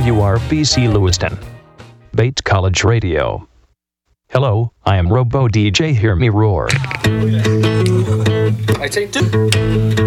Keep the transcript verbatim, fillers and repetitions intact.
W R B C Lewiston. Bates College Radio. Hello, I am Robo D J Hear Me Roar. I take two.